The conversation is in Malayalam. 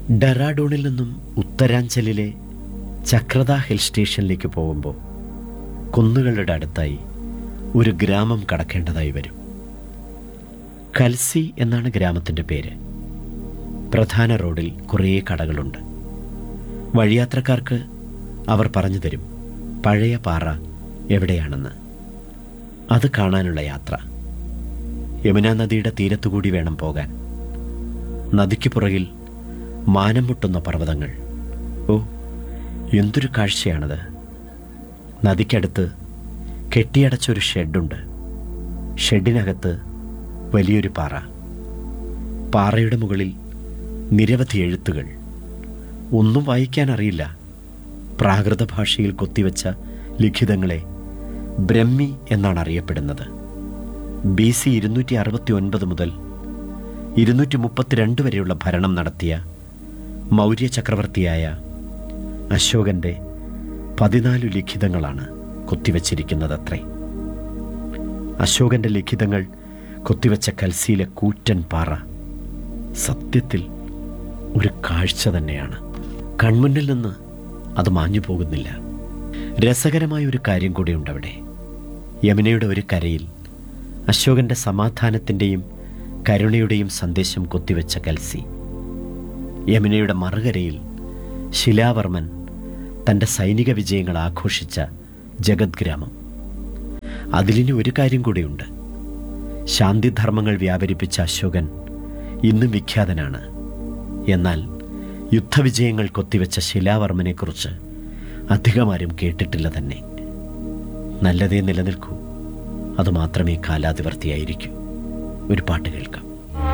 ഡെറാഡൂണിൽ നിന്നും ഉത്തരാഞ്ചലിലെ ചക്രത ഹിൽ സ്റ്റേഷനിലേക്ക് പോകുമ്പോൾ കുന്നുകളുടെ അടുത്തായി ഒരു ഗ്രാമം കടക്കേണ്ടതായി വരും. കൽസി എന്നാണ് ഗ്രാമത്തിൻ്റെ പേര്. പ്രധാന റോഡിൽ കുറേ കടകളുണ്ട്. വഴിയാത്രക്കാർക്ക് അവർ പറഞ്ഞു തരും പഴയ പാറ എവിടെയാണെന്ന്. അത് കാണാനുള്ള യാത്ര. യമുനാ നദിയുടെ തീരത്തുകൂടി വേണം പോകാൻ. നദിക്ക് പുറകിൽ മാനം മുട്ടുന്ന പർവ്വതങ്ങൾ. ഓ, എന്തൊരു കാഴ്ചയാണത്! നദിക്കടുത്ത് കെട്ടിയടച്ചൊരു ഷെഡുണ്ട്. ഷെഡിനകത്ത് വലിയൊരു പാറ. പാറയുടെ മുകളിൽ നിരവധി എഴുത്തുകൾ. ഒന്നും വായിക്കാനറിയില്ല. പ്രാകൃത ഭാഷയിൽ കൊത്തിവെച്ച ലിഖിതങ്ങളെ ബ്രഹ്മി എന്നാണ് അറിയപ്പെടുന്നത്. BC 269 മുതൽ 232 വരെയുള്ള ഭരണം നടത്തിയ മൗര്യ ചക്രവർത്തിയായ അശോകൻ്റെ 14 ലിഖിതങ്ങളാണ് കൊത്തിവെച്ചിരിക്കുന്നതത്രേ. അശോകൻ്റെ ലിഖിതങ്ങൾ കൊത്തിവെച്ച കൽസിയിലെ കൂറ്റൻ പാറ സത്യത്തിൽ ഒരു കാഴ്ച തന്നെയാണ്. കൺമുന്നിൽ നിന്ന് അത് മാഞ്ഞു പോകുന്നില്ല. രസകരമായ ഒരു കാര്യം കൂടിയുണ്ട് അവിടെ. യമുനയുടെ ഒരു കരയിൽ അശോകൻ്റെ സമാധാനത്തിൻ്റെയും കരുണയുടെയും സന്ദേശം കൊത്തിവെച്ച കൽസി. യമുനയുടെ മറുകരയിൽ ശിലാവർമ്മൻ തൻ്റെ സൈനിക വിജയങ്ങൾ ആഘോഷിച്ച ജഗത് ഗ്രാമം. അതിലിനി ഒരു കാര്യം കൂടിയുണ്ട്. ശാന്തിധർമ്മങ്ങൾ വ്യാപരിപ്പിച്ച അശോകൻ ഇന്നും വിഖ്യാതനാണ്. എന്നാൽ യുദ്ധവിജയങ്ങൾ കൊത്തിവെച്ച ശിലാവർമ്മനെക്കുറിച്ച് അധികമാരും കേട്ടിട്ടില്ല തന്നെ. നല്ലതേ നിലനിൽക്കൂ, അതുമാത്രമേ കാലാതിവർത്തിയായിരിക്കൂ. ഒരു പാട്ട് കേൾക്കാം.